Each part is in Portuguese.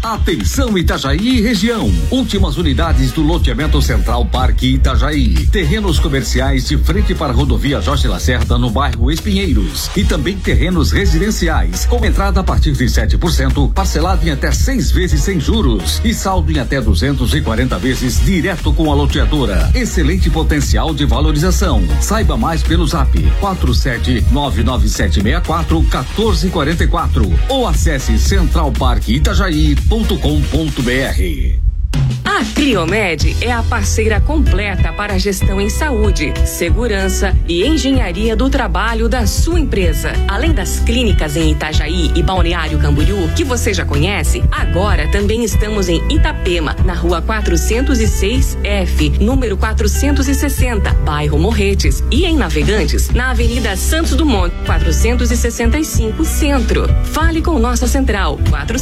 Atenção Itajaí e região. Últimas unidades do loteamento Central Parque Itajaí. Terrenos comerciais de frente para a rodovia Jorge Lacerda no bairro Espinheiros. E também terrenos residenciais com entrada a partir de 7%, parcelado em até 6 vezes sem juros e saldo em até 240 vezes direto com a loteadora. Excelente potencial de valorização. Saiba mais pelo zap 47-99764-1444 ou acesse centralparqueitajaí.com.br. A Criomed é a parceira completa para a gestão em saúde, segurança e engenharia do trabalho da sua empresa. Além das clínicas em Itajaí e Balneário Camboriú, que você já conhece, agora também estamos em Itapema, na rua 406F, número 460, bairro Morretes, e em Navegantes, na Avenida Santos Dumont, 465, Centro. Fale com nossa central,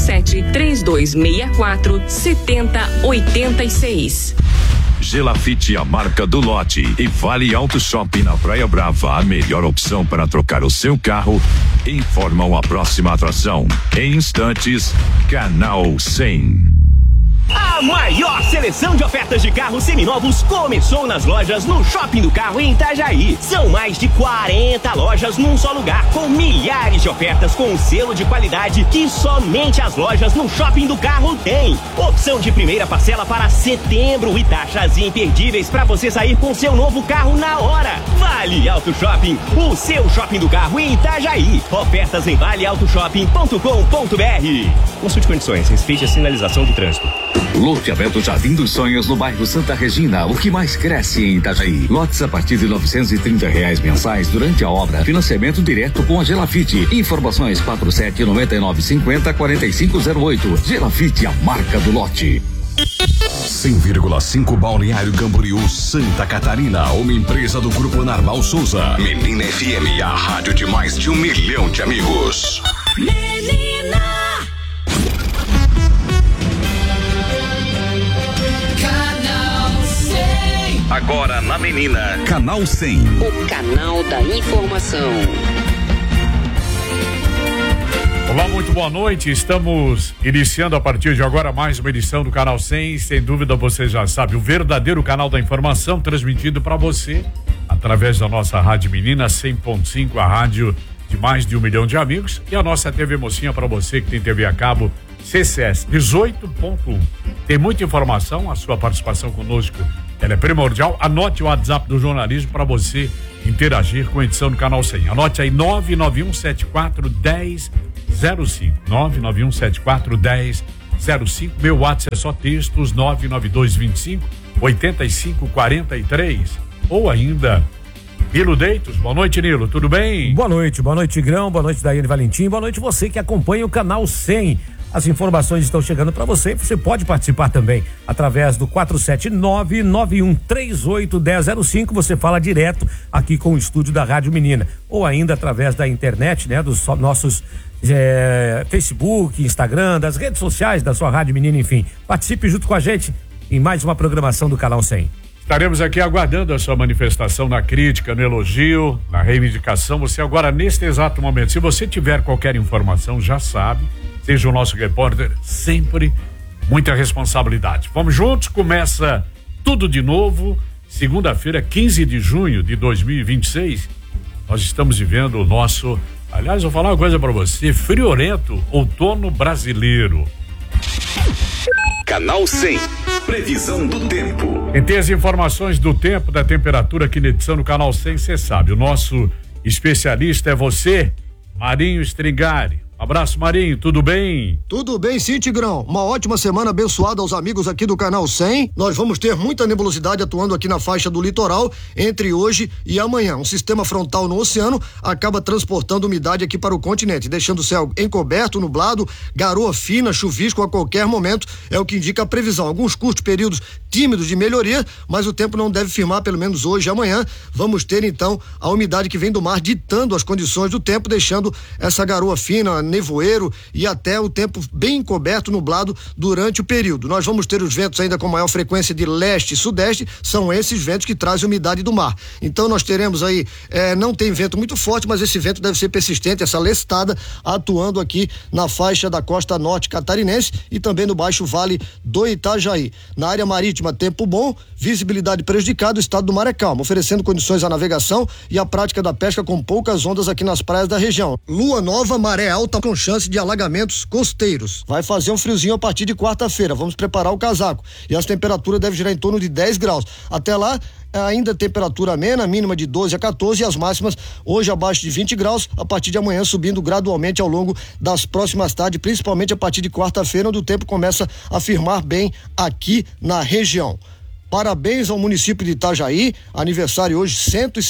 47-3264-7086. Gelafite, a marca do lote, e Vale Auto Shopping na Praia Brava, a melhor opção para trocar o seu carro. Informam a próxima atração. Em instantes, Canal 100. A maior seleção de ofertas de carros seminovos começou nas lojas no Shopping do Carro em Itajaí. São mais de 40 lojas num só lugar, com milhares de ofertas com um selo de qualidade que somente as lojas no Shopping do Carro têm. Opção de primeira parcela para setembro e taxas imperdíveis para você sair com seu novo carro na hora. Vale Auto Shopping, o seu shopping do carro em Itajaí. Ofertas em valeautoshopping.com.br. Consulte condições, respeite a sinalização de trânsito. Loteamento Jardim dos Sonhos no bairro Santa Regina, o que mais cresce em Itajaí. Lotes a partir de R$930 mensais durante a obra. Financiamento direto com a Gelafite. Informações 47-9950-4508. Gelafite, a marca do lote. 100,5 Balneário Camboriú, Santa Catarina, uma empresa do Grupo Narval Souza. Menina FM, a rádio de mais de 1 milhão de amigos. Menina! Agora na Menina, Canal 100. O canal da informação. Olá, muito boa noite. Estamos iniciando a partir de agora mais uma edição do Canal 100. Sem dúvida você já sabe, o verdadeiro canal da informação transmitido para você através da nossa Rádio Menina 100.5, a rádio de mais de 1 milhão de amigos, e a nossa TV Mocinha para você que tem TV a cabo CCS 18.1. Tem muita informação, a sua participação conosco ela é primordial. Anote o WhatsApp do jornalismo para você interagir com a edição do Canal 100. Anote aí 991741005. 991741005. Meu WhatsApp é só textos 99225-8543. Ou ainda Nilo Deitos. Boa noite, Nilo, tudo bem? Boa noite, Grão, boa noite, Daiane Valentim, boa noite você que acompanha o Canal 100. As informações estão chegando para você. Você pode participar também através do 479-9138-1005. Você fala direto aqui com o estúdio da Rádio Menina, ou ainda através da internet, né? Dos nossos Facebook, Instagram, das redes sociais da sua Rádio Menina, enfim. Participe junto com a gente em mais uma programação do Canal 100. Estaremos aqui aguardando a sua manifestação na crítica, no elogio, na reivindicação. Você agora, neste exato momento, se você tiver qualquer informação, já sabe, seja o nosso repórter, sempre muita responsabilidade. Vamos juntos, começa tudo de novo, segunda-feira, 15 de junho de 2026. Nós estamos vivendo o nosso, aliás, vou falar uma coisa para você, friorento outono brasileiro. Canal 100, previsão do tempo. Quem tem as informações do tempo, da temperatura aqui na edição do Canal 100, você sabe, o nosso especialista é você, Marinho Stringari. Abraço, Marinho, tudo bem? Tudo bem, sim, Tigrão. Uma ótima semana abençoada aos amigos aqui do Canal 100. Nós vamos ter muita nebulosidade atuando aqui na faixa do litoral entre hoje e amanhã. Um sistema frontal no oceano acaba transportando umidade aqui para o continente, deixando o céu encoberto, nublado, garoa fina, chuvisco a qualquer momento, é o que indica a previsão. Alguns curtos períodos tímidos de melhoria, mas o tempo não deve firmar, pelo menos hoje e amanhã. Vamos ter então a umidade que vem do mar ditando as condições do tempo, deixando essa garoa fina nevoeiro e até o tempo bem encoberto, nublado durante o período. Nós vamos ter os ventos ainda com maior frequência de leste e sudeste, são esses ventos que trazem umidade do mar. Então nós teremos aí, não tem vento muito forte, mas esse vento deve ser persistente, essa lestada atuando aqui na faixa da costa norte catarinense e também no baixo vale do Itajaí. Na área marítima, tempo bom, visibilidade prejudicada, o estado do mar é calmo, oferecendo condições à navegação e à prática da pesca com poucas ondas aqui nas praias da região. Lua nova, maré alta com chance de alagamentos costeiros. Vai fazer um friozinho a partir de quarta-feira, vamos preparar o casaco e as temperaturas devem girar em torno de 10 graus. Até lá, ainda temperatura amena, mínima de 12 a 14 e as máximas hoje abaixo de 20 graus, a partir de amanhã subindo gradualmente ao longo das próximas tardes, principalmente a partir de quarta-feira, onde o tempo começa a firmar bem aqui na região. Parabéns ao município de Itajaí, aniversário hoje,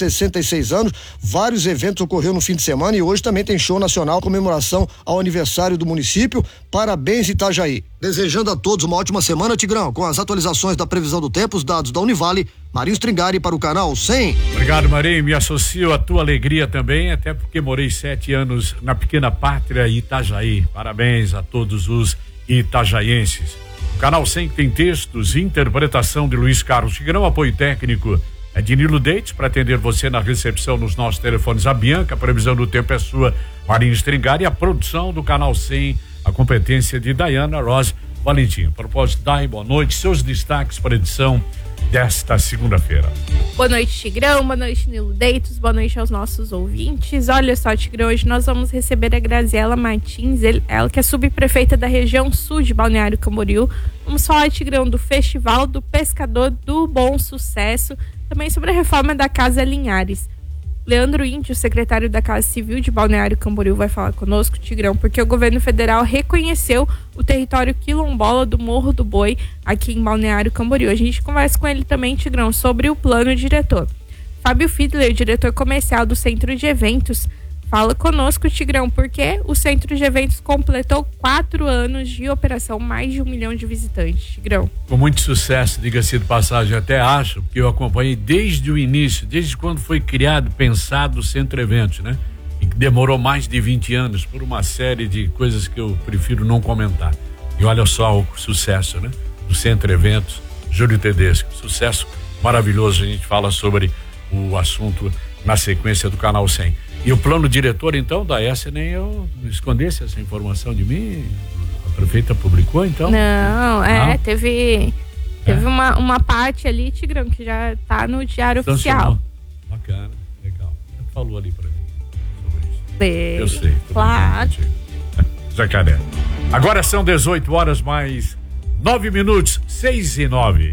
166 anos, vários eventos ocorreram no fim de semana e hoje também tem show nacional, comemoração ao aniversário do município. Parabéns, Itajaí. Desejando a todos uma ótima semana, Tigrão, com as atualizações da previsão do tempo, os dados da Univale, Marinho Stringari para o canal 100. Obrigado, Marinho, me associo à tua alegria também, até porque morei 7 anos na pequena pátria Itajaí. Parabéns a todos os itajaienses. O Canal 100 tem textos e interpretação de Luiz Carlos Tigrão, apoio técnico é de Nilo Deites, para atender você na recepção nos nossos telefones. A Bianca, a previsão do tempo é sua, Marinho Stringari, e a produção do Canal 100, a competência de Dayana Rosa Valentim. A propósito, Day, boa noite, seus destaques para a edição desta segunda-feira. Boa noite, Tigrão, boa noite, Nilo Deitos, boa noite aos nossos ouvintes. Olha só, Tigrão, hoje nós vamos receber a Graziela Martins, ela que é subprefeita da região sul de Balneário Camboriú. Vamos falar, Tigrão, do Festival do Pescador do Bom Sucesso, também sobre a reforma da Casa Linhares. Leandro Índio, secretário da Casa Civil de Balneário Camboriú, vai falar conosco, Tigrão, porque o governo federal reconheceu o território quilombola do Morro do Boi aqui em Balneário Camboriú. A gente conversa com ele também, Tigrão, sobre o plano diretor. Fábio Fiedler, diretor comercial do Centro de Eventos, fala conosco, Tigrão, porque o Centro de Eventos completou 4 anos de operação, mais de 1 milhão de visitantes, Tigrão. Com muito sucesso, diga-se de passagem, até acho, porque eu acompanhei desde o início, desde quando foi criado, pensado o Centro Eventos, né? E que demorou mais de 20 anos por uma série de coisas que eu prefiro não comentar. E olha só o sucesso, né? Do Centro Eventos, Júlio Tedesco, sucesso maravilhoso. A gente fala sobre o assunto na sequência do Canal 100. E o plano diretor, então, da ESA, nem eu escondesse essa informação de mim? A prefeita publicou, então? Não, teve uma parte ali, Tigrão, que já tá no Diário Oficial. Bacana, legal. Você falou ali pra mim sobre isso. Sei. Eu sei. Claro. Jacaré. Agora são 18 horas mais 9 minutos, 6:09.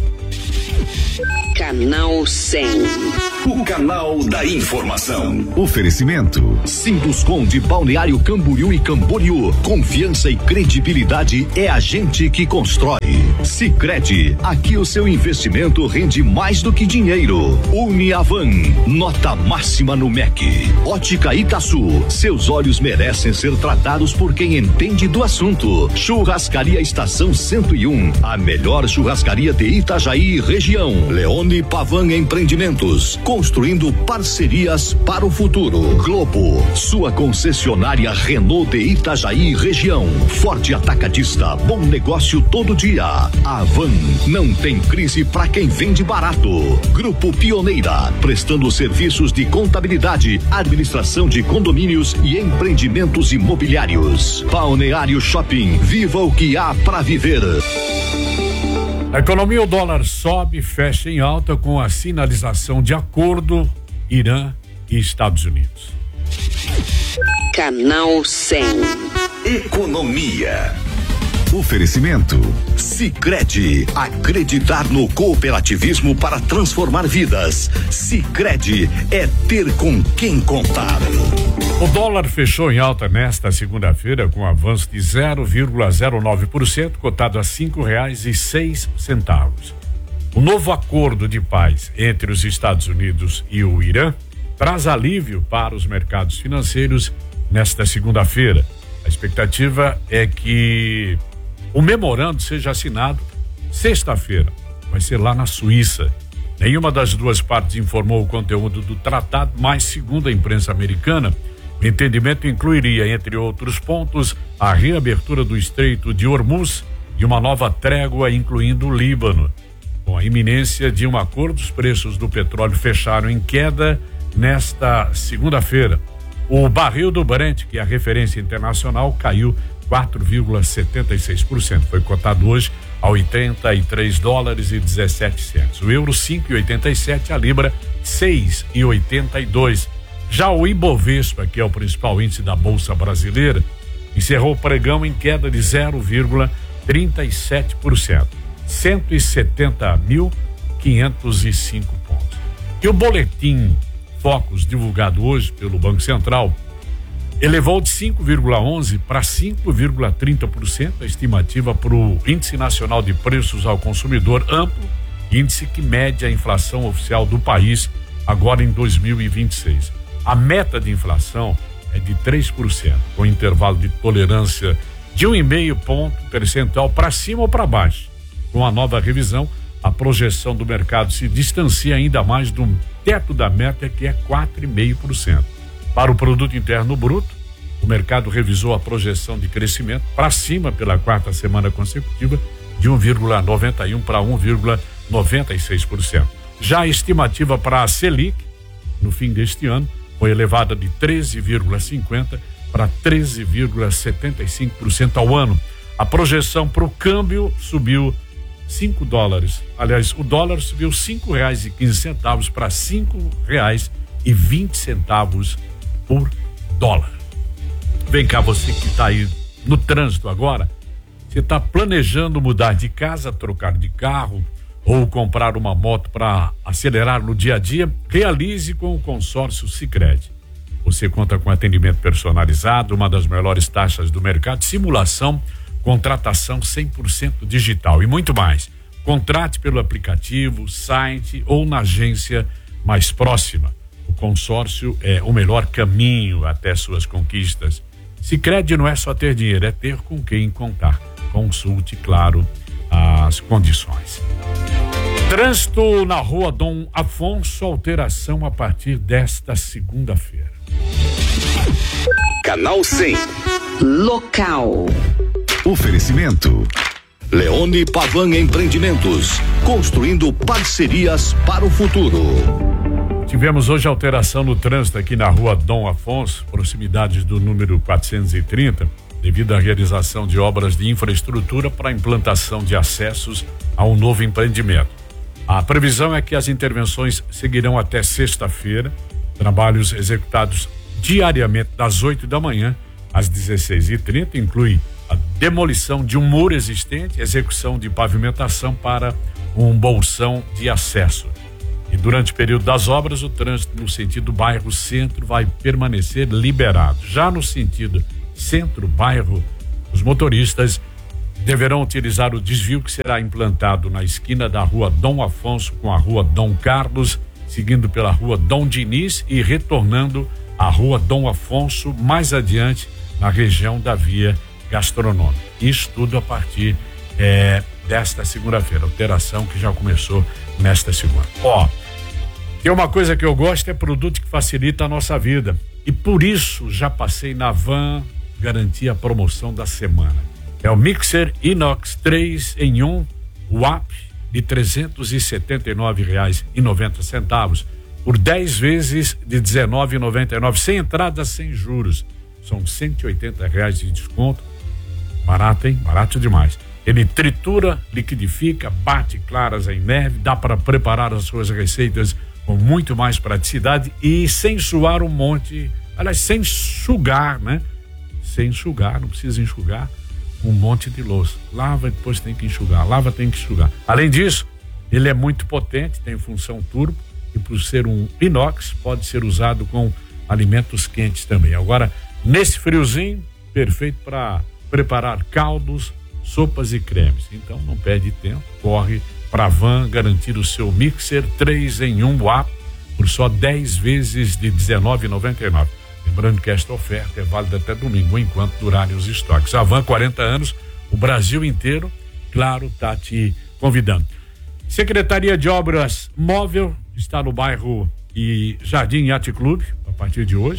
Canal 100. O canal da informação. Oferecimento Sinduscom de Balneário Camboriú e Camboriú. Confiança e credibilidade é a gente que constrói. Sicredi, aqui o seu investimento rende mais do que dinheiro. Uniavan, nota máxima no MEC. Ótica Itaçu, seus olhos merecem ser tratados por quem entende do assunto. Churrascaria Estação 101, a melhor churrascaria de Itajaí e região. Leone Pavan Empreendimentos, construindo parcerias para o futuro. Globo, sua concessionária Renault de Itajaí região. Forte Atacadista, bom negócio todo dia. Avan, não tem crise para quem vende barato. Grupo Pioneira, prestando serviços de contabilidade, administração de condomínios e empreendimentos imobiliários. Balneário Shopping, viva o que há para viver. A economia, o dólar sobe, fecha em alta com a sinalização de acordo Irã e Estados Unidos. Canal 100. Economia. Oferecimento Sicredi, acreditar no cooperativismo para transformar vidas. Sicredi é ter com quem contar. O dólar fechou em alta nesta segunda-feira com avanço de 0,09%, cotado a R$5,06. O novo acordo de paz entre os Estados Unidos e o Irã traz alívio para os mercados financeiros nesta segunda-feira. A expectativa é que o memorando seja assinado sexta-feira. Vai ser lá na Suíça. Nenhuma das duas partes informou o conteúdo do tratado, mas, segundo a imprensa americana, O entendimento incluiria, entre outros pontos, a reabertura do Estreito de Hormuz e uma nova trégua, incluindo o Líbano. Com a iminência de um acordo, os preços do petróleo fecharam em queda nesta segunda-feira. O barril do Brent, que é a referência internacional, caiu 4,76%. Foi cotado hoje a $83,17. O euro 5,87, a libra 6,82. Já o Ibovespa, que é o principal índice da Bolsa Brasileira, encerrou o pregão em queda de 0,37%, 170.505 pontos. E o boletim Focus, divulgado hoje pelo Banco Central, elevou de 5,11% para 5,30% a estimativa para o Índice Nacional de Preços ao Consumidor Amplo, índice que mede a inflação oficial do país agora em 2026. A meta de inflação é de 3%, com intervalo de tolerância de 1,5 ponto percentual para cima ou para baixo. Com a nova revisão, a projeção do mercado se distancia ainda mais do teto da meta, que é 4,5%. Para o produto interno bruto, o mercado revisou a projeção de crescimento para cima pela quarta semana consecutiva, de 1,91 para 1,96%. Já a estimativa para a Selic, no fim deste ano, foi elevada de 13,50 para 13,75% ao ano. A projeção para o câmbio subiu $5. Aliás, o dólar subiu R$5,15 para R$5,20 por dólar. Vem cá, você que está aí no trânsito agora, você está planejando mudar de casa, trocar de carro ou comprar uma moto para acelerar no dia a dia? Realize com o consórcio Sicredi. Você conta com atendimento personalizado, uma das melhores taxas do mercado, simulação, contratação 100% digital e muito mais. Contrate pelo aplicativo, site ou na agência mais próxima. O consórcio é o melhor caminho até suas conquistas. Sicredi não é só ter dinheiro, é ter com quem contar. Consulte, claro, as condições. Trânsito na Rua Dom Afonso, alteração a partir desta segunda-feira. Canal 100. Local. Oferecimento. Leone Pavan Empreendimentos. Construindo parcerias para o futuro. Tivemos hoje alteração no trânsito aqui na Rua Dom Afonso, proximidades do número 430, devido à realização de obras de infraestrutura para a implantação de acessos a um novo empreendimento. A previsão é que as intervenções seguirão até sexta-feira, trabalhos executados diariamente das 8 da manhã às 16h30, inclui a demolição de um muro existente, execução de pavimentação para um bolsão de acesso. E durante o período das obras, o trânsito no sentido bairro-centro vai permanecer liberado. Já no sentido centro-bairro, os motoristas deverão utilizar o desvio que será implantado na esquina da Rua Dom Afonso com a Rua Dom Carlos, seguindo pela Rua Dom Diniz e retornando à Rua Dom Afonso mais adiante na região da Via Gastronômica. Isso tudo a partir desta segunda-feira, alteração que já começou nesta segunda. Tem uma coisa que eu gosto, é produto que facilita a nossa vida, e por isso já passei na Van garantir a promoção da semana. É o mixer inox 3 em 1 WAP de R$379,90 por 10 vezes de R$19,99, sem entrada, sem juros. São R$180 de desconto. Barato, hein? Barato demais. Ele tritura, liquidifica, bate claras em neve, dá para preparar as suas receitas com muito mais praticidade e sem suar um monte, aliás, sem enxugar, né? Sem enxugar, não precisa enxugar um monte de louça. Lava e depois tem que enxugar, lava, tem que enxugar. Além disso, ele é muito potente, tem função turbo e por ser um inox, pode ser usado com alimentos quentes também. Agora, nesse friozinho, perfeito para preparar caldos, sopas e cremes. Então não perde tempo, corre para a Van garantir o seu mixer 3 em 1 WAP por só 10 vezes de R$19,99. Lembrando que esta oferta é válida até domingo, enquanto durarem os estoques. A Van, 40 anos, o Brasil inteiro, claro, está te convidando. Secretaria de Obras Móvel está no bairro e Jardim Yacht Clube, a partir de hoje.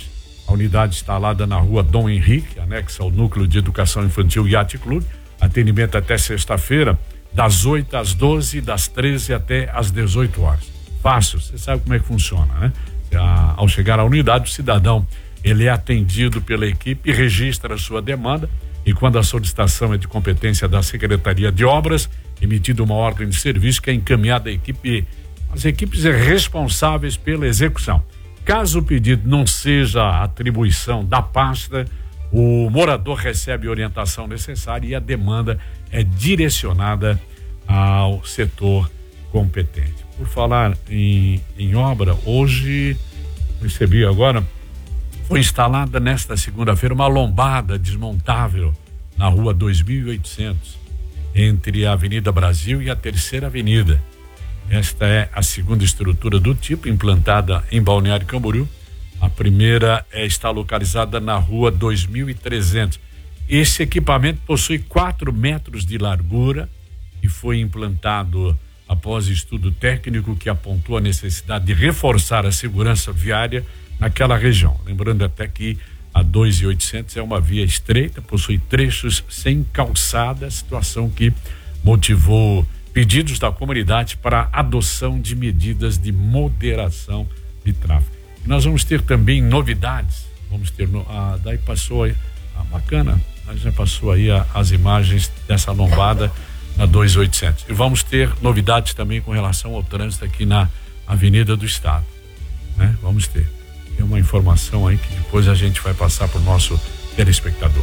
A unidade instalada na rua Dom Henrique, anexa ao Núcleo de Educação Infantil Yacht Club. Atendimento até sexta-feira, das 8 às 12, das 13 até às 18 horas. Fácil, você sabe como é que funciona, né? Ao chegar à unidade, o cidadão, ele é atendido pela equipe, registra a sua demanda e quando a solicitação é de competência da Secretaria de Obras, emitida uma ordem de serviço que é encaminhada à equipe, as equipes responsáveis pela execução. Caso o pedido não seja atribuição da pasta, o morador recebe a orientação necessária e a demanda é direcionada ao setor competente. Por falar em obra, hoje, recebi agora, foi instalada nesta segunda-feira uma lombada desmontável na rua 2800, entre a Avenida Brasil e a Terceira Avenida. Esta é a segunda estrutura do tipo implantada em Balneário Camboriú. A primeira está localizada na rua 2300. Esse equipamento possui 4 metros de largura e foi implantado após estudo técnico que apontou a necessidade de reforçar a segurança viária naquela região. Lembrando até que a 2800 é uma via estreita, possui trechos sem calçada, situação que motivou pedidos da comunidade para a adoção de medidas de moderação de tráfego. E nós vamos ter também novidades. Vamos ter, daí passou aí, bacana, já passou aí as imagens dessa lombada na 2800. E vamos ter novidades também com relação ao trânsito aqui na Avenida do Estado, né? Vamos ter. Tem uma informação aí que depois a gente vai passar para o nosso telespectador.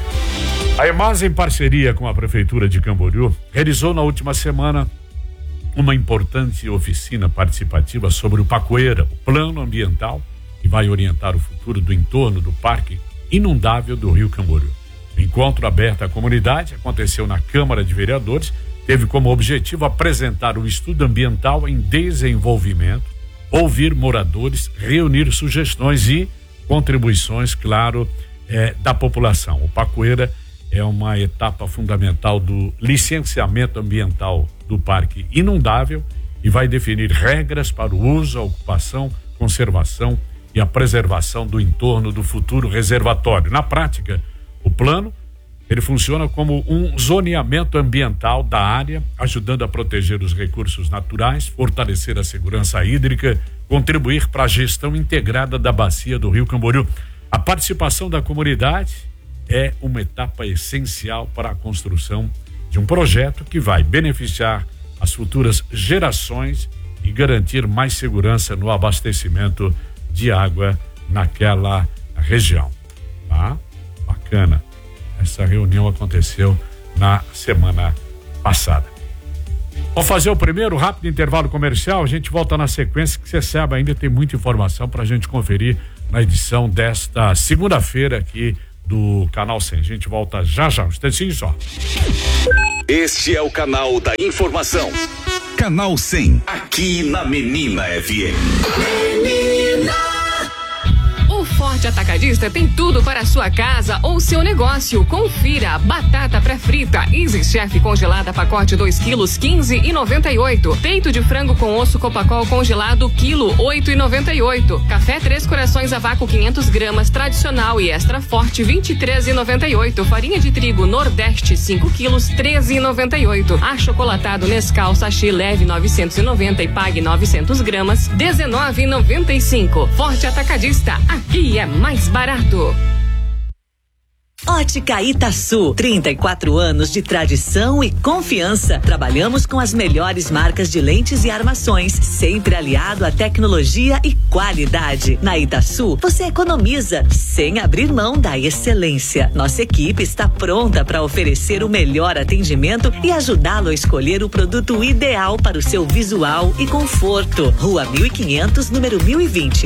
A EMAS, em parceria com a Prefeitura de Camboriú, realizou na última semana uma importante oficina participativa sobre o Pacoeira, o plano ambiental que vai orientar o futuro do entorno do Parque Inundável do Rio Camboriú. O encontro aberto à comunidade aconteceu na Câmara de Vereadores, teve como objetivo apresentar o estudo ambiental em desenvolvimento, ouvir moradores, reunir sugestões e contribuições, claro, da população. O Pacoeira é uma etapa fundamental do licenciamento ambiental do Parque Inundável e vai definir regras para o uso, a ocupação, conservação e a preservação do entorno do futuro reservatório. Na prática, o plano, ele funciona como um zoneamento ambiental da área, ajudando a proteger os recursos naturais, fortalecer a segurança hídrica, contribuir para a gestão integrada da bacia do Rio Camboriú. A participação da comunidade é uma etapa essencial para a construção de um projeto que vai beneficiar as futuras gerações e garantir mais segurança no abastecimento de água naquela região. Tá? Bacana. Essa reunião aconteceu na semana passada. Vamos fazer o primeiro rápido intervalo comercial, a gente volta na sequência, que você sabe, ainda tem muita informação para a gente conferir na edição desta segunda-feira aqui do Canal 100. A gente volta já, um instantinho só. Este é o canal da informação. Canal 100, aqui na Menina FM. Menina! O Forte Atacadista tem tudo para a sua casa ou seu negócio. Confira: batata pré-frita Easy Chef congelada pacote 2 quilos 15,98. Peito de frango com osso Copacol congelado quilo 8,98. Café Três Corações a vácuo 500 gramas tradicional e extra forte 23,98. Farinha de trigo Nordeste 5 quilos 13,98. Achocolatado Nescau sachê leve 990 e pague 900 gramas 19,95. Forte Atacadista, aqui é mais barato. Ótica Itaçu, 34 anos de tradição e confiança. Trabalhamos com as melhores marcas de lentes e armações, sempre aliado à tecnologia e qualidade. Na Itaçu, você economiza sem abrir mão da excelência. Nossa equipe está pronta para oferecer o melhor atendimento e ajudá-lo a escolher o produto ideal para o seu visual e conforto. Rua 1500, número 1020,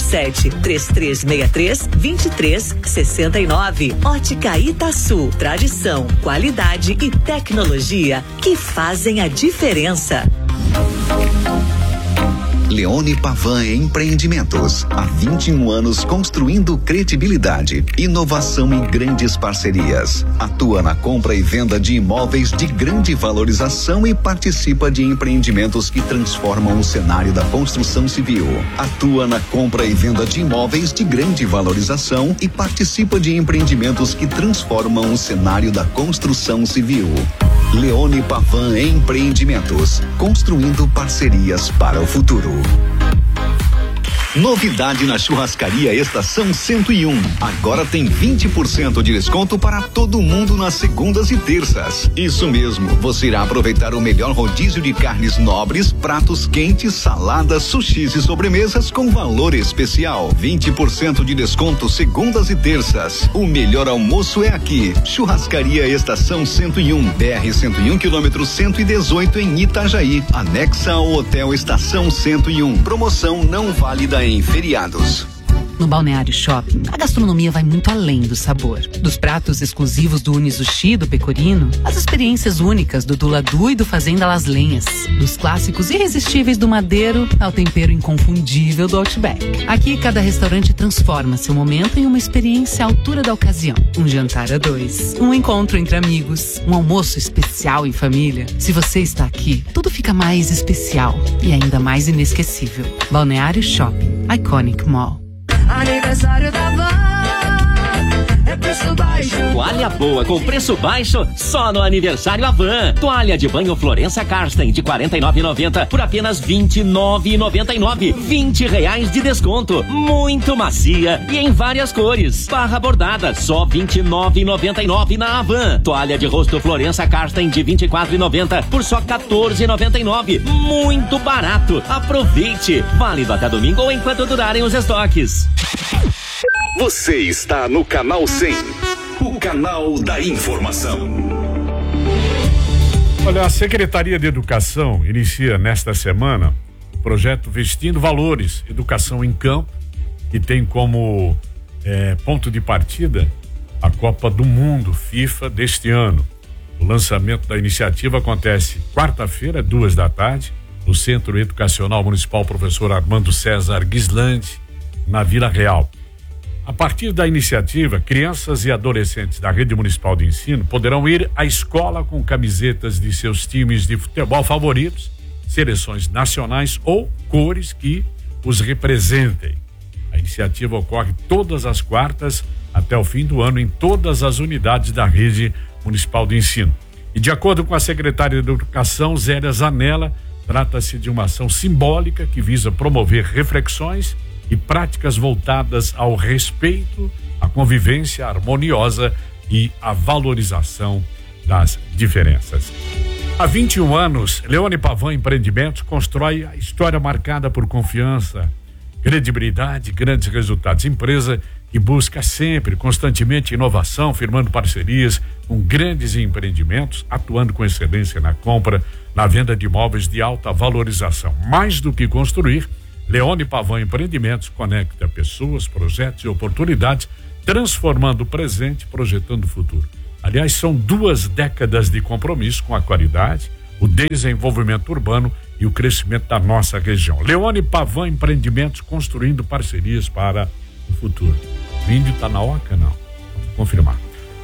47-3363-2369. Ótica Itaçu, tradição, qualidade e tecnologia que fazem a diferença. Leone Pavan Empreendimentos. Há 21 anos construindo credibilidade, inovação e grandes parcerias. Atua na compra e venda de imóveis de grande valorização e participa de empreendimentos que transformam o cenário da construção civil. Atua na compra e venda de imóveis de grande valorização e participa de empreendimentos que transformam o cenário da construção civil. Leone Pavan Empreendimentos, construindo parcerias para o futuro. Novidade na Churrascaria Estação 101. Agora tem 20% de desconto para todo mundo nas segundas e terças. Isso mesmo, você irá aproveitar o melhor rodízio de carnes nobres, pratos quentes, saladas, sushis e sobremesas com valor especial. 20% de desconto segundas e terças. O melhor almoço é aqui. Churrascaria Estação 101, BR 101 km 118 em Itajaí. Anexa ao Hotel Estação 101. Promoção não válida em feriados. No Balneário Shopping, a gastronomia vai muito além do sabor. Dos pratos exclusivos do Unizushi do Pecorino, as experiências únicas do Duladu e do Fazenda Las Lenhas, dos clássicos irresistíveis do Madeiro ao tempero inconfundível do Outback. Aqui, cada restaurante transforma seu momento em uma experiência à altura da ocasião. Um jantar a dois, um encontro entre amigos, um almoço especial em família. Se você está aqui, tudo fica mais especial e ainda mais inesquecível. Balneário Shopping, Iconic Mall. Aniversário da Van, é preço baixo. Toalha boa com preço baixo só no aniversário Avan. Toalha de banho Florença Karsten de R$ 49,90 por apenas R$ 29,99. R$20 de desconto. Muito macia e em várias cores. Barra bordada só R$ 29,99 na Avan. Toalha de rosto Florença Karsten de R$ 24,90 por só R$ 14,99. Muito barato. Aproveite. Válido até domingo ou enquanto durarem os estoques. Você está no Canal 100, o canal da informação. Olha, a Secretaria de Educação inicia nesta semana o projeto Vestindo Valores, Educação em Campo, que tem como ponto de partida a Copa do Mundo FIFA deste ano. O lançamento da iniciativa acontece quarta-feira, 14h, no Centro Educacional Municipal Professor Armando César Guislandi, na Vila Real. A partir da iniciativa, crianças e adolescentes da Rede Municipal de Ensino poderão ir à escola com camisetas de seus times de futebol favoritos, seleções nacionais ou cores que os representem. A iniciativa ocorre todas as quartas até o fim do ano em todas as unidades da Rede Municipal de Ensino. E de acordo com a secretária de Educação, Zélia Zanella, trata-se de uma ação simbólica que visa promover reflexões e práticas voltadas ao respeito, à convivência harmoniosa e à valorização das diferenças. Há 21 anos, Leone Pavan Empreendimentos constrói a história marcada por confiança, credibilidade e grandes resultados. Empresa que busca sempre, constantemente, inovação, firmando parcerias com grandes empreendimentos, atuando com excelência na compra, na venda de imóveis de alta valorização. Mais do que construir, Leone Pavan Empreendimentos conecta pessoas, projetos e oportunidades, transformando o presente, projetando o futuro. Aliás, são 2 décadas de compromisso com a qualidade, o desenvolvimento urbano e o crescimento da nossa região. Leone Pavan Empreendimentos, construindo parcerias para o futuro. O índio está na oca? Não. Vamos confirmar.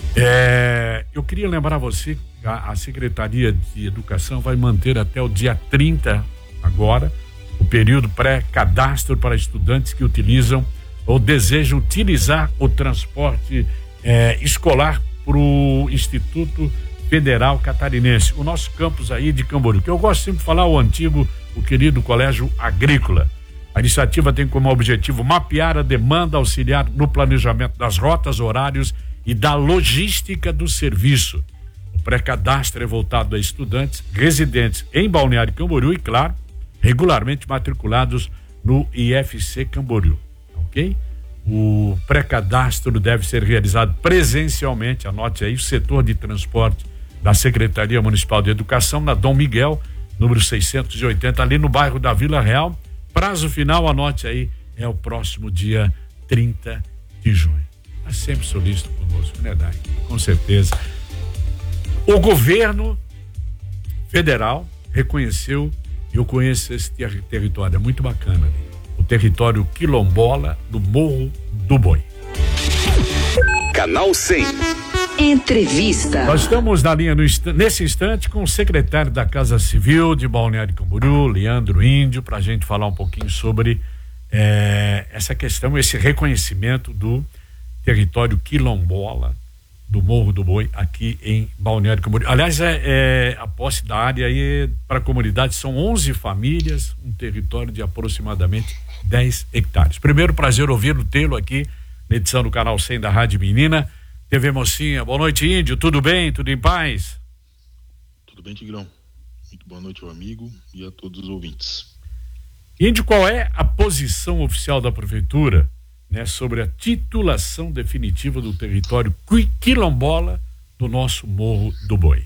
Eu queria lembrar você que a Secretaria de Educação vai manter até o dia 30 agora o período pré-cadastro para estudantes que utilizam ou desejam utilizar o transporte escolar para o Instituto Federal Catarinense, o nosso campus aí de Camboriú, que eu gosto sempre de falar, o querido Colégio Agrícola. A iniciativa tem como objetivo mapear a demanda, auxiliar no planejamento das rotas, horários e da logística do serviço. O pré-cadastro é voltado a estudantes residentes em Balneário Camboriú e, claro, regularmente matriculados no IFC Camboriú, ok? O pré-cadastro deve ser realizado presencialmente, anote aí, o setor de transporte da Secretaria Municipal de Educação, na Dom Miguel, número 680, ali no bairro da Vila Real. Prazo final, anote aí, é o próximo dia 30 de junho. Está sempre solícito conosco, né, Dai? Com certeza. O governo federal reconheceu Eu conheço esse território, é muito bacana. O território quilombola do Morro do Boi. Canal 100. Entrevista. Nós estamos na linha nesse instante com o secretário da Casa Civil de Balneário Camboriú, Leandro Índio, para a gente falar um pouquinho sobre essa questão, esse reconhecimento do território quilombola do Morro do Boi aqui em Balneário Camboriú. Aliás, a posse da área aí para a comunidade são 11 famílias, um território de aproximadamente 10 hectares. Primeiro, prazer ouvi-lo, tê-lo aqui na edição do Canal 100 da Rádio Menina. TV Mocinha, boa noite, Índio, tudo bem? Tudo em paz? Tudo bem, Tigrão. Muito boa noite ao amigo e a todos os ouvintes. Índio, qual é a posição oficial da Prefeitura, né, sobre a titulação definitiva do território quilombola do nosso Morro do Boi?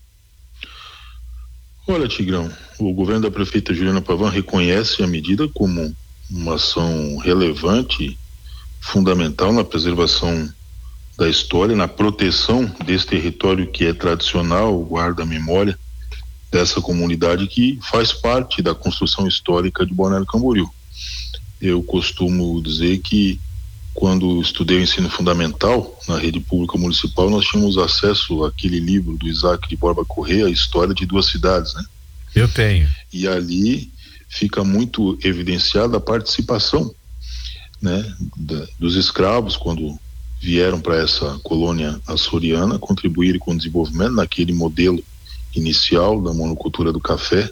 Olha, Tigrão, o governo da prefeita Juliana Pavan reconhece a medida como uma ação relevante, fundamental na preservação da história, na proteção desse território que é tradicional, guarda a memória dessa comunidade que faz parte da construção histórica de Balneário Camboriú. Eu costumo dizer que quando estudei o ensino fundamental na rede pública municipal, nós tínhamos acesso àquele livro do Isaac de Borba Corrêa, A História de Duas Cidades, né? Eu tenho. E ali fica muito evidenciada a participação, né, dos escravos quando vieram para essa colônia açoriana, contribuírem com o desenvolvimento naquele modelo inicial da monocultura do café,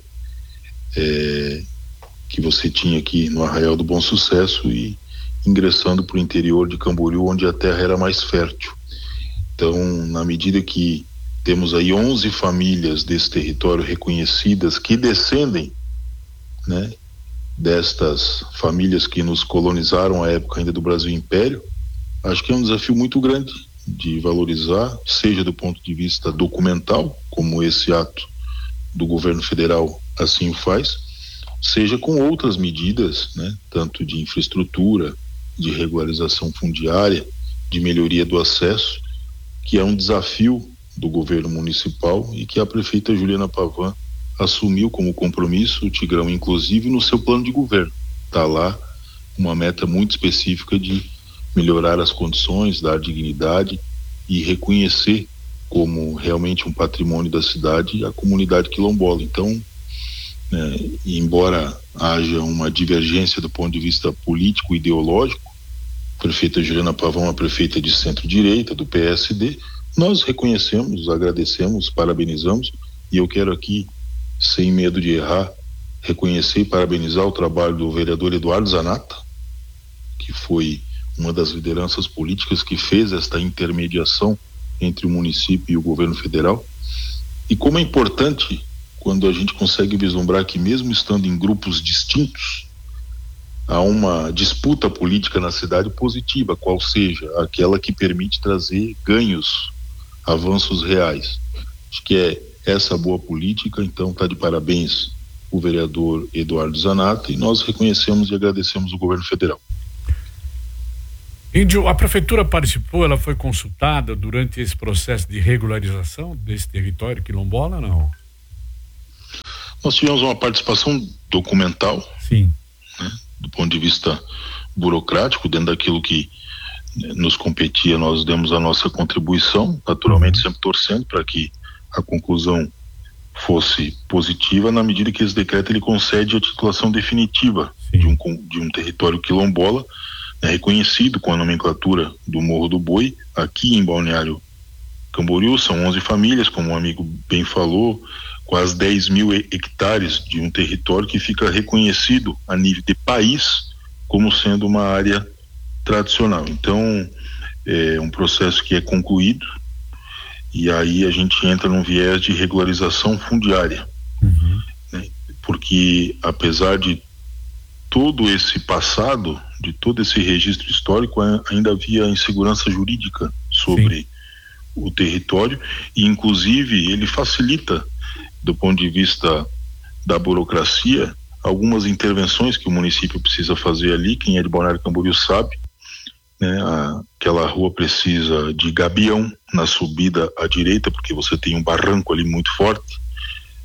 que você tinha aqui no Arraial do Bom Sucesso e ingressando para o interior de Camboriú, onde a terra era mais fértil. Então, na medida que temos aí 11 famílias desse território reconhecidas que descendem, né, destas famílias que nos colonizaram à época ainda do Brasil Império, acho que é um desafio muito grande de valorizar, seja do ponto de vista documental, como esse ato do governo federal assim o faz, seja com outras medidas, né, tanto de infraestrutura, de regularização fundiária, de melhoria do acesso, que é um desafio do governo municipal e que a prefeita Juliana Pavan assumiu como compromisso, o Tigrão, inclusive no seu plano de governo. Está lá uma meta muito específica de melhorar as condições, dar dignidade e reconhecer como realmente um patrimônio da cidade a comunidade quilombola. Então, embora haja uma divergência do ponto de vista político e ideológico, a prefeita Juliana Pavan é uma prefeita de centro-direita, do PSD, nós reconhecemos, agradecemos, parabenizamos, e eu quero aqui, sem medo de errar, reconhecer e parabenizar o trabalho do vereador Eduardo Zanata, que foi uma das lideranças políticas que fez esta intermediação entre o município e o governo federal, e como é importante quando a gente consegue vislumbrar que mesmo estando em grupos distintos, há uma disputa política na cidade positiva, qual seja aquela que permite trazer ganhos, avanços reais. Acho que é essa boa política, então está de parabéns o vereador Eduardo Zanata, e nós reconhecemos e agradecemos o governo federal. Índio, a prefeitura participou, ela foi consultada durante esse processo de regularização desse território quilombola, não? Nós tivemos uma participação documental. Sim. Né, do ponto de vista burocrático, dentro daquilo que nos competia, nós demos a nossa contribuição, naturalmente sempre torcendo para que a conclusão fosse positiva, na medida que esse decreto ele concede a titulação definitiva de um território quilombola, reconhecido com a nomenclatura do Morro do Boi, aqui em Balneário Camboriú. São 11 famílias, como um amigo bem falou, quase 10 mil hectares de um território que fica reconhecido a nível de país como sendo uma área tradicional. Então, é um processo que é concluído, e aí a gente entra num viés de regularização fundiária, né? Porque apesar de todo esse passado, de todo esse registro histórico, ainda havia insegurança jurídica sobre o território, e inclusive ele facilita, do ponto de vista da burocracia, algumas intervenções que o município precisa fazer ali. Quem é de Balneário Camboriú sabe, né? Aquela rua precisa de gabião na subida à direita, porque você tem um barranco ali muito forte,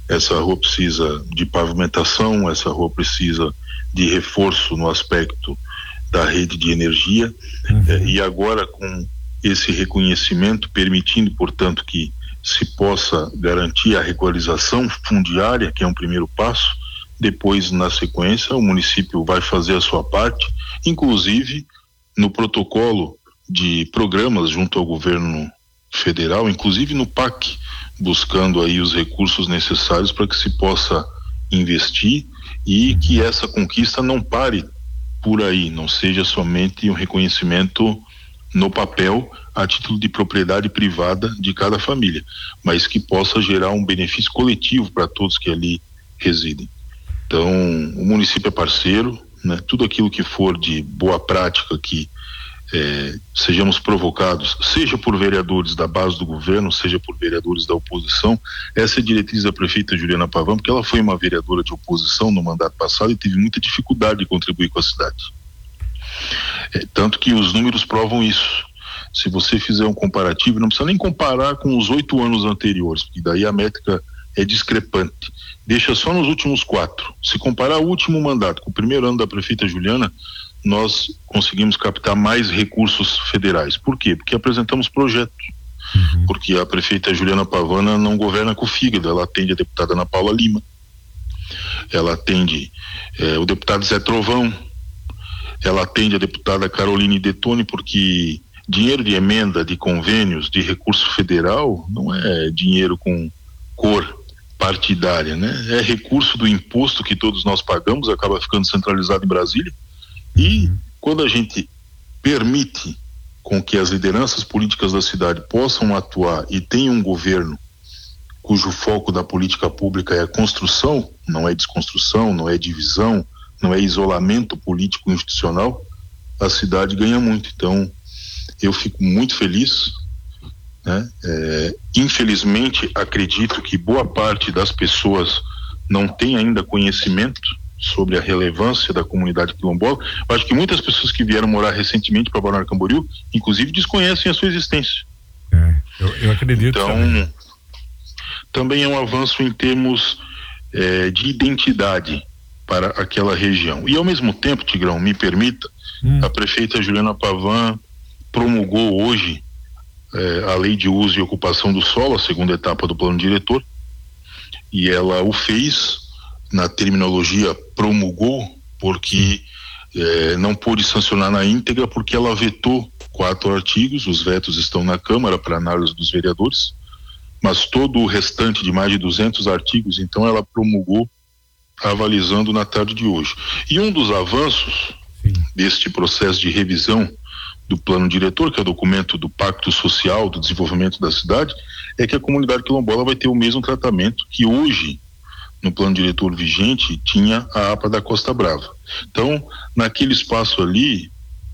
essa rua precisa de pavimentação, essa rua precisa de reforço no aspecto da rede de energia, e agora com esse reconhecimento, permitindo, portanto, que se possa garantir a regularização fundiária, que é um primeiro passo. Depois, na sequência, o município vai fazer a sua parte, inclusive no protocolo de programas junto ao governo federal, inclusive no PAC, buscando aí os recursos necessários para que se possa investir e que essa conquista não pare por aí, não seja somente um reconhecimento no papel a título de propriedade privada de cada família, mas que possa gerar um benefício coletivo para todos que ali residem. Então, o município é parceiro, né? Tudo aquilo que for de boa prática que sejamos provocados, seja por vereadores da base do governo, seja por vereadores da oposição. Essa é a diretriz da prefeita Juliana Pavão, porque ela foi uma vereadora de oposição no mandato passado e teve muita dificuldade de contribuir com a cidade. Tanto que os números provam isso. Se você fizer um comparativo, não precisa nem comparar com os 8 anos anteriores, porque daí a métrica é discrepante. Deixa só nos últimos 4. Se comparar o último mandato com o primeiro ano da prefeita Juliana, nós conseguimos captar mais recursos federais. Por quê? Porque apresentamos projetos. Porque a prefeita Juliana Pavana não governa com o fígado, ela atende a deputada Ana Paula Lima, ela atende o deputado Zé Trovão, ela atende a deputada Caroline Detone, porque dinheiro de emenda, de convênios, de recurso federal não é dinheiro com cor partidária, né? É recurso do imposto que todos nós pagamos, acaba ficando centralizado em Brasília. E quando a gente permite com que as lideranças políticas da cidade possam atuar e tenham um governo cujo foco da política pública é a construção, não é desconstrução, não é divisão, não é isolamento político institucional, a cidade ganha muito. Então, eu fico muito feliz, né? Infelizmente, acredito que boa parte das pessoas não tem ainda conhecimento sobre a relevância da comunidade quilombola. Eu acho que muitas pessoas que vieram morar recentemente para Balneário Camboriú, inclusive, desconhecem a sua existência. Eu acredito. Então, também é um avanço em termos de identidade para aquela região. E ao mesmo tempo, Tigrão, me permita, a prefeita Juliana Pavão promulgou hoje a lei de uso e ocupação do solo, a segunda etapa do plano diretor, e ela o fez na terminologia promulgou, porque não pôde sancionar na íntegra, porque ela vetou 4 artigos, os vetos estão na Câmara para análise dos vereadores, mas todo o restante de mais de 200 artigos, então ela promulgou, avalizando na tarde de hoje. E um dos avanços deste processo de revisão do plano diretor, que é o documento do Pacto Social do Desenvolvimento da Cidade, é que a comunidade quilombola vai ter o mesmo tratamento que hoje, no plano diretor vigente, tinha a APA da Costa Brava. Então, naquele espaço ali,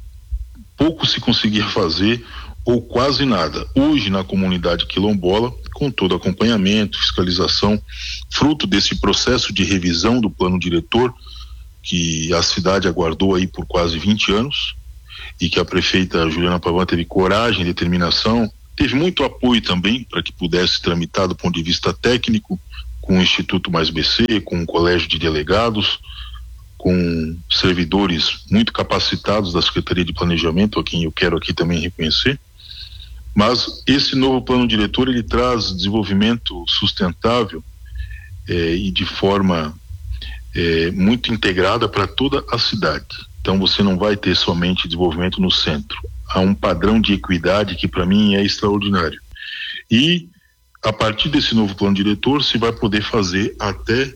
pouco se conseguia fazer, ou quase nada. Hoje, na comunidade quilombola, com todo acompanhamento, fiscalização, fruto desse processo de revisão do plano diretor, que a cidade aguardou aí por quase 20 anos, e que a prefeita Juliana Pavão teve coragem, determinação, teve muito apoio também para que pudesse tramitar do ponto de vista técnico, com o Instituto Mais BC, com o Colégio de Delegados, com servidores muito capacitados da Secretaria de Planejamento, a quem eu quero aqui também reconhecer. Mas esse novo plano diretor, ele traz desenvolvimento sustentável e de forma muito integrada para toda a cidade. Então você não vai ter somente desenvolvimento no centro. Há um padrão de equidade que para mim é extraordinário. E a partir desse novo plano diretor se vai poder fazer até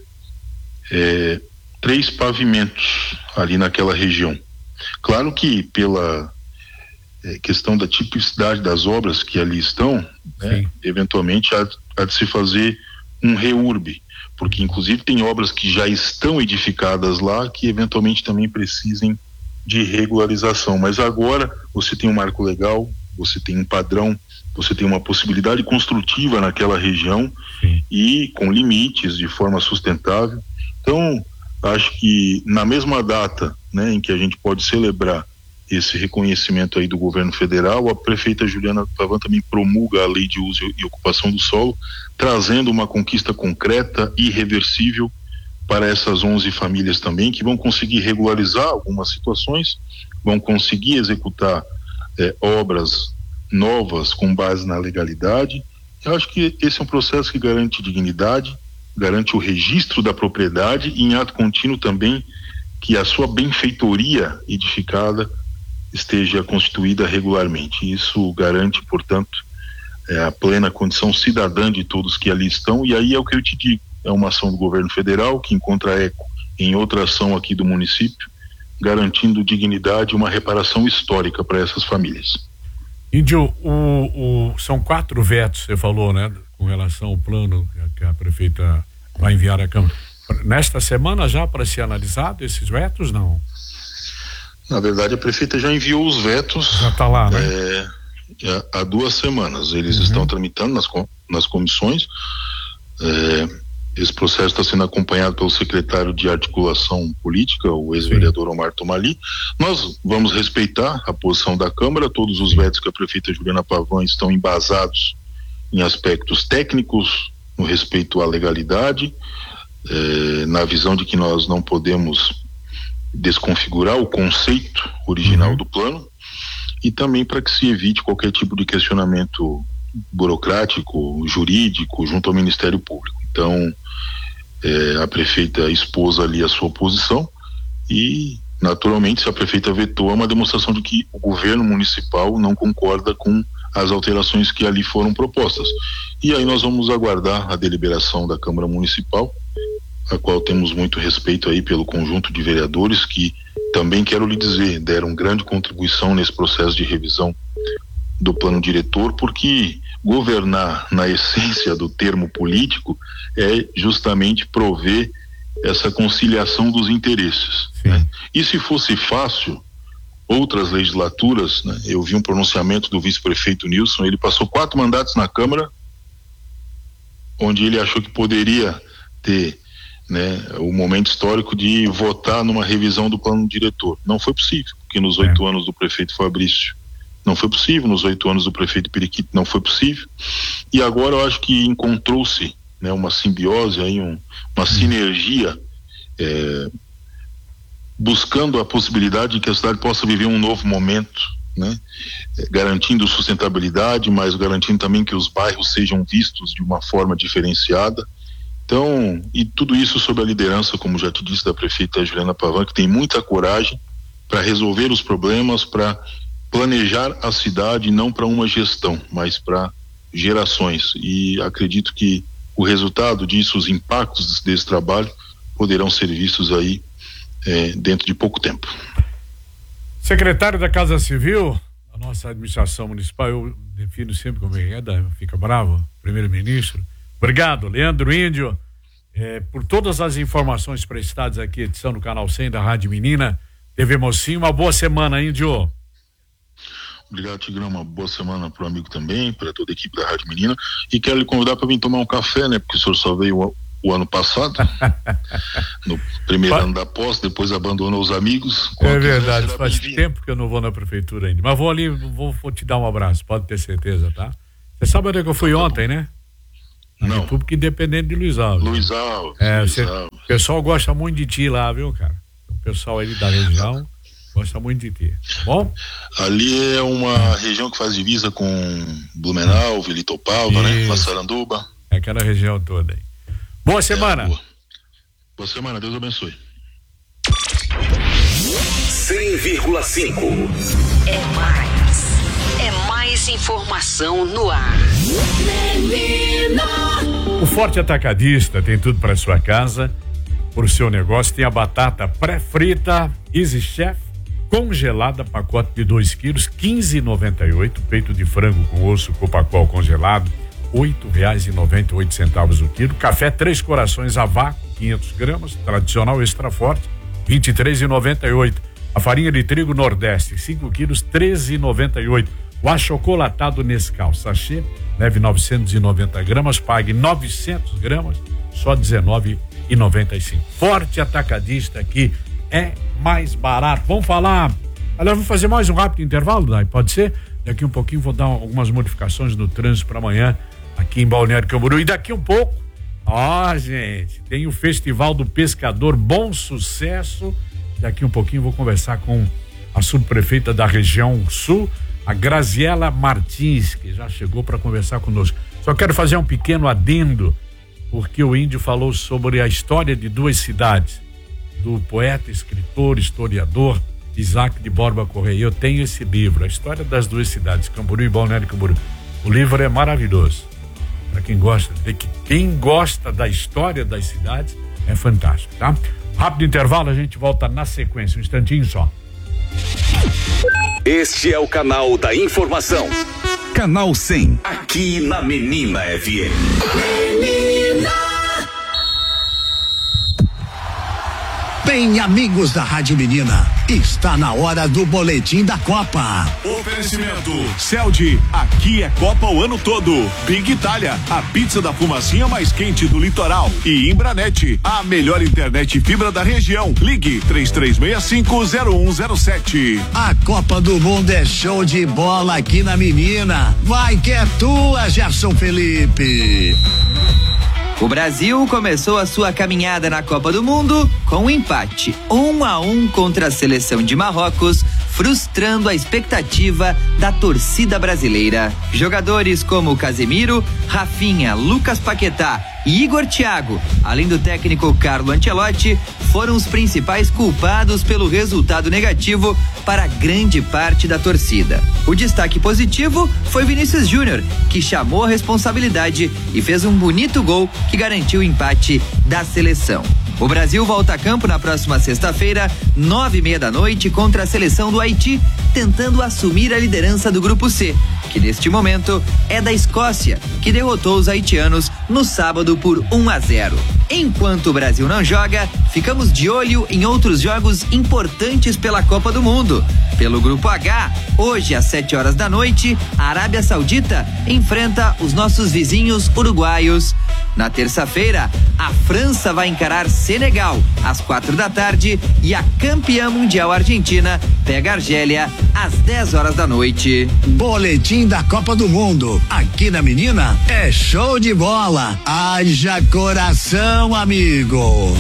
3 pavimentos ali naquela região. Claro que pela questão da tipicidade das obras que ali estão, né, eventualmente há de se fazer um reurb, porque inclusive tem obras que já estão edificadas lá que eventualmente também precisem de regularização, mas agora você tem um marco legal, você tem um padrão, você tem uma possibilidade construtiva naquela região e com limites de forma sustentável. Então, acho que na mesma data, né, em que a gente pode celebrar esse reconhecimento aí do governo federal. A prefeita Juliana Pavan também promulga a lei de uso e ocupação do solo, trazendo uma conquista concreta e irreversível para essas 11 famílias também, que vão conseguir regularizar algumas situações, vão conseguir executar obras novas com base na legalidade. Eu acho que esse é um processo que garante dignidade, garante o registro da propriedade e, em ato contínuo também, que a sua benfeitoria edificada esteja constituída regularmente. Isso garante, portanto, a plena condição cidadã de todos que ali estão. E aí é o que eu te digo, é uma ação do governo federal que encontra eco em outra ação aqui do município, garantindo dignidade e uma reparação histórica para essas famílias. Índio, são 4 vetos, você falou, né, com relação ao plano que a prefeita vai enviar à Câmara. Nesta semana já para ser analisado esses vetos, não? Na verdade, a prefeita já enviou os vetos. Já está lá, né? Há 2 semanas. Eles estão tramitando nas comissões. Esse processo está sendo acompanhado pelo secretário de Articulação Política, o ex-vereador Omar Tomali. Nós vamos respeitar a posição da Câmara. Todos os vetos que a prefeita Juliana Pavan estão embasados em aspectos técnicos, no respeito à legalidade, na visão de que nós não podemos desconfigurar o conceito original do plano, e também para que se evite qualquer tipo de questionamento burocrático, jurídico, junto ao Ministério Público. Então, a prefeita expôs ali a sua posição e, naturalmente, se a prefeita vetou, é uma demonstração de que o governo municipal não concorda com as alterações que ali foram propostas. E aí nós vamos aguardar a deliberação da Câmara Municipal, a qual temos muito respeito aí pelo conjunto de vereadores que, também quero lhe dizer, deram grande contribuição nesse processo de revisão do plano diretor, porque governar, na essência do termo político, é justamente prover essa conciliação dos interesses, né? E se fosse fácil, outras legislaturas, né? Eu vi um pronunciamento do vice-prefeito Nilson, ele passou 4 mandatos na Câmara, onde ele achou que poderia ter, né, o momento histórico de votar numa revisão do plano diretor. Não foi possível, porque nos 8 anos do prefeito Fabrício não foi possível, nos 8 anos do prefeito Periquito não foi possível, e agora eu acho que encontrou-se, né, uma simbiose aí, uma sinergia, buscando a possibilidade de que a cidade possa viver um novo momento, né, garantindo sustentabilidade, mas garantindo também que os bairros sejam vistos de uma forma diferenciada. Então, e tudo isso sob a liderança, como já te disse, da prefeita Juliana Pavan, que tem muita coragem para resolver os problemas, para planejar a cidade não para uma gestão, mas para gerações. E acredito que o resultado disso, os impactos desse trabalho, poderão ser vistos aí dentro de pouco tempo. Secretário da Casa Civil, a nossa administração municipal, eu defino sempre como fica bravo, primeiro-ministro. Obrigado, Leandro Índio, por todas as informações prestadas aqui, edição do Canal 100 da Rádio Menina, TV Mocinho. Uma boa semana, Índio. Obrigado, Tigrão. Uma boa semana para o amigo também, para toda a equipe da Rádio Menina. E quero lhe convidar para vir tomar um café, né? Porque o senhor só veio o ano passado, no primeiro ano da posse, depois abandonou os amigos. É verdade, faz tempo que eu não vou na prefeitura ainda. Mas vou ali, vou te dar um abraço, pode ter certeza, tá? Você sabe onde é que eu fui ontem, né? Na Não. República Independente de Luiz Alves. Luiz Alves. O pessoal gosta muito de ti lá, viu, cara? O pessoal ali da região gosta muito de ti. Bom? Ali é uma região que faz divisa com Blumenau, Vila Itopava, né? Massaranduba. É aquela região toda aí. Boa semana. Boa semana, Deus abençoe. 100,5. É mais informação no ar. O Forte Atacadista tem tudo para sua casa, para o seu negócio. Tem a batata pré-frita Easy Chef congelada, pacote de 2 quilos, R$15,98. Peito de frango com osso Copacol congelado, R$8,98 o quilo. Café Três Corações a vácuo, 500 gramas, tradicional extra forte, R$23,98. A farinha de trigo Nordeste, 5 quilos, R$13,98. O achocolatado Nescau sachê, leve 990 gramas, pague 900 gramas, só R$19,95. Forte Atacadista aqui é mais barato. Vamos falar Aliás, vou fazer mais um rápido intervalo, Dai, pode ser? Daqui um pouquinho vou dar algumas modificações no trânsito para amanhã aqui em Balneário Camboriú. E daqui um pouco, gente, tem o Festival do Pescador, bom sucesso. Daqui um pouquinho vou conversar com a subprefeita da região sul, a Graziela Martins, que já chegou para conversar conosco. Só quero fazer um pequeno adendo, porque o Índio falou sobre a história de duas cidades, do poeta, escritor, historiador Isaac de Borba Correia. Eu tenho esse livro, A História das Duas Cidades, Camboriú e Balneário Camboriú. O livro é maravilhoso. Para quem gosta da história das cidades, é fantástico, tá? Rápido intervalo, a gente volta na sequência, um instantinho só. Este é o canal da informação. Canal 100, aqui na Menina FM. Menina. Bem, amigos da Rádio Menina, está na hora do boletim da Copa. Oferecimento Celdi, aqui é Copa o ano todo. Big Itália, a pizza da fumacinha mais quente do litoral. E Imbranet, a melhor internet fibra da região. Ligue 33650107. A Copa do Mundo é show de bola aqui na Menina. Vai que é tua, Gerson Felipe. O Brasil começou a sua caminhada na Copa do Mundo com um empate 1-1 contra a seleção de Marrocos, frustrando a expectativa da torcida brasileira. Jogadores como Casemiro, Rafinha, Lucas Paquetá e Igor Thiago, além do técnico Carlo Ancelotti, foram os principais culpados pelo resultado negativo para grande parte da torcida. O destaque positivo foi Vinícius Júnior, que chamou a responsabilidade e fez um bonito gol que garantiu o empate da seleção. O Brasil volta a campo na próxima sexta-feira, 9:30 da noite, contra a seleção do Haiti, tentando assumir a liderança do Grupo C, que neste momento é da Escócia, que derrotou os haitianos no sábado por 1-0. Enquanto o Brasil não joga, ficamos de olho em outros jogos importantes pela Copa do Mundo. Pelo Grupo H, hoje às 7 da noite, a Arábia Saudita enfrenta os nossos vizinhos uruguaios. Na terça-feira, a França vai encarar Senegal às 16h e a campeã mundial Argentina pega a Argélia às 10 da noite. Boletim da Copa do Mundo, aqui na Menina, é show de bola. Haja coração, amigo.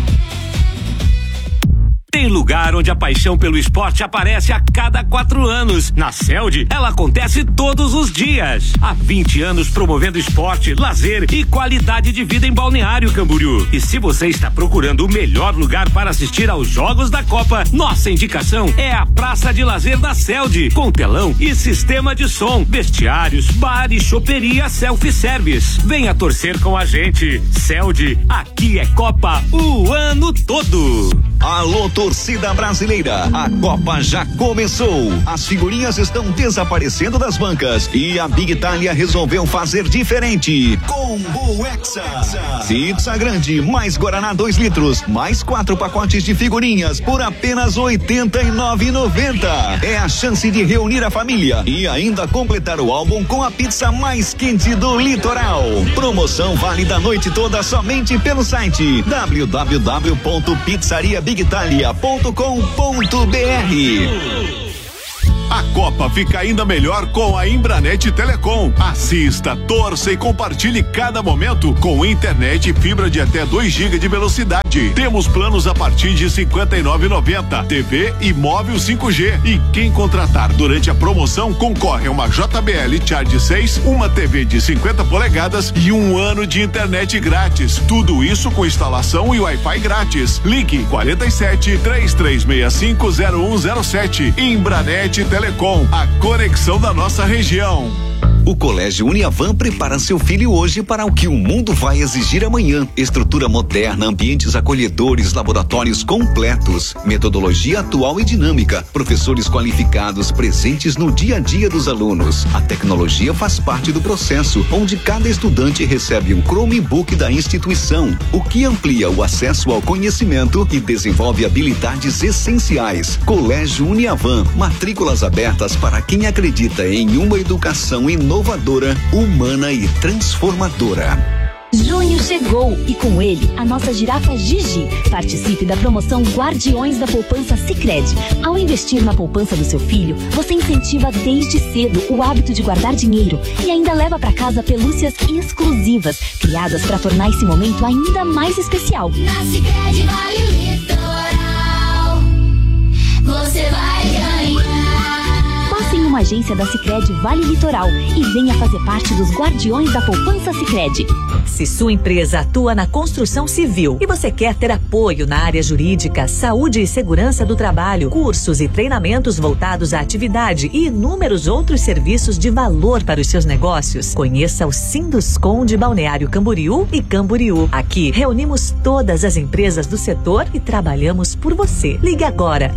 Tem lugar onde a paixão pelo esporte aparece a cada 4 anos. Na Celdi, ela acontece todos os dias. Há 20 anos promovendo esporte, lazer e qualidade de vida em Balneário Camboriú. E se você está procurando o melhor lugar para assistir aos Jogos da Copa, nossa indicação é a Praça de Lazer da Celdi, com telão e sistema de som, vestiários, bar e choperia self-service. Venha torcer com a gente. Celdi, aqui é Copa o ano todo. Alô, torcida brasileira, a Copa já começou. As figurinhas estão desaparecendo das bancas e a Big Itália resolveu fazer diferente. Combo Hexa. Pizza grande, mais Guaraná 2 litros, mais 4 pacotes de figurinhas por apenas R$ 89,90. É a chance de reunir a família e ainda completar o álbum com a pizza mais quente do litoral. Promoção válida a noite toda somente pelo site www.pizzariabigitalia.com.br. A Copa fica ainda melhor com a Imbranet Telecom. Assista, torça e compartilhe cada momento com internet e fibra de até 2 GB de velocidade. Temos planos a partir de R$ 59,90, TV e móvel 5G. E quem contratar durante a promoção concorre a uma JBL Charge 6, uma TV de 50 polegadas e 1 ano de internet grátis. Tudo isso com instalação e Wi-Fi grátis. Ligue 47-3365-0107. Imbranet Telecom, a conexão da nossa região. O Colégio Uniavan prepara seu filho hoje para o que o mundo vai exigir amanhã. Estrutura moderna, ambientes acolhedores, laboratórios completos, metodologia atual e dinâmica, professores qualificados presentes no dia a dia dos alunos. A tecnologia faz parte do processo, onde cada estudante recebe um Chromebook da instituição, o que amplia o acesso ao conhecimento e desenvolve habilidades essenciais. Colégio Uniavan, matrículas abertas para quem acredita em uma educação inovadora, humana e transformadora. Junho chegou e com ele a nossa girafa Gigi. Participe da promoção Guardiões da Poupança Sicredi. Ao investir na poupança do seu filho, você incentiva desde cedo o hábito de guardar dinheiro e ainda leva para casa pelúcias exclusivas, criadas para tornar esse momento ainda mais especial. Na Sicredi Vale Litoral, você vai ganhar. Passe em uma agência da Sicredi Vale Litoral e venha fazer parte dos Guardiões da Poupança Sicredi. Se sua empresa atua na construção civil e você quer ter apoio na área jurídica, saúde e segurança do trabalho, cursos e treinamentos voltados à atividade e inúmeros outros serviços de valor para os seus negócios, conheça o Sinduscom de Balneário Camboriú e Camboriú. Aqui reunimos todas as empresas do setor e trabalhamos por você. Ligue agora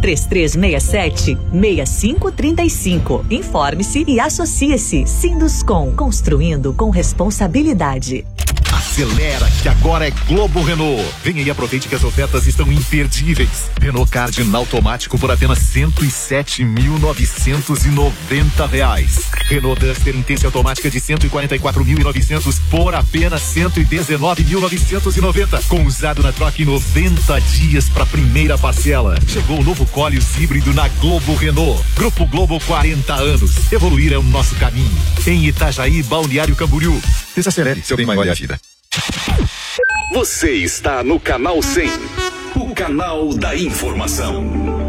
3367-6535. Informe-se e associe-se. Sinduscom, construindo com responsabilidade. Acelera, que agora é Globo Renault. Venha e aproveite que as ofertas estão imperdíveis. Renault Cardinal automático por apenas R$107.990. Renault Duster Intense automática de 144.900 por apenas 119.990. Com usado na troca em 90 dias para primeira parcela. Chegou o novo Koleos híbrido na Globo Renault. Grupo Globo, 40 anos. Evoluir é o nosso caminho. Em Itajaí, Balneário Camboriú. Desacelere, seu bem maior é a vida. Você está no Canal 100, o canal da informação.